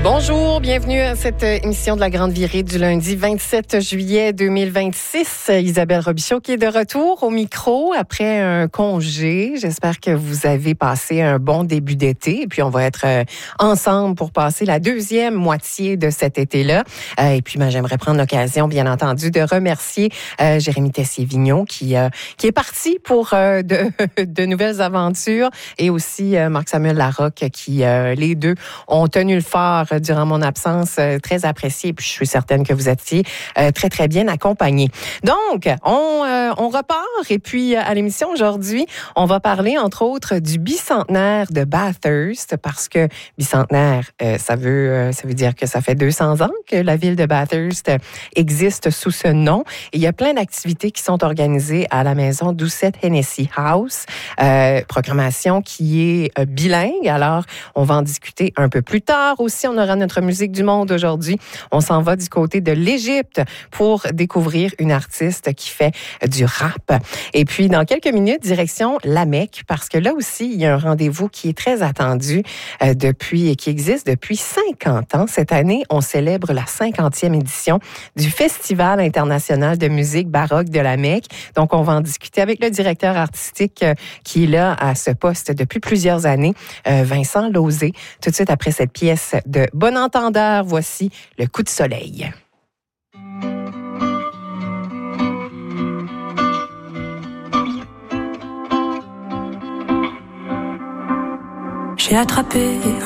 Bonjour, bienvenue à cette émission de la Grande Virée du lundi 27 juillet 2026. Isabelle Robichaud qui est de retour au micro après un congé. J'espère que vous avez passé un bon début d'été et puis on va être ensemble pour passer la deuxième moitié de cet été-là. Et puis, j'aimerais prendre l'occasion, bien entendu, de remercier Jérémy Tessier-Vigneault qui est parti pour de nouvelles aventures et aussi Marc-Samuel Larocque qui, les deux, ont tenu le fort durant mon absence, très apprécié. Puis je suis certaine que vous étiez très, très bien accompagnés. Donc, on repart. Et puis, à l'émission aujourd'hui, on va parler, entre autres, du bicentenaire de Bathurst, parce que bicentenaire, ça veut dire que ça fait 200 ans que la ville de Bathurst existe sous ce nom. Et il y a plein d'activités qui sont organisées à la maison Doucette Hennessy House. Programmation qui est bilingue. Alors, on va en discuter un peu plus tard. Aussi, on aura notre musique du monde aujourd'hui. On s'en va du côté de l'Égypte pour découvrir une artiste qui fait du rap. Et puis, dans quelques minutes, direction la Mecque, parce que là aussi, il y a un rendez-vous qui est très attendu qui existe depuis 50 ans. Cette année, on célèbre la 50e édition du Festival international de musique baroque de la Mecque. Donc, on va en discuter avec le directeur artistique qui est là à ce poste depuis plusieurs années, Vincent Lauzé. Tout de suite après cette pièce de Bon Entendeur, voici Le Coup de soleil. J'ai attrapé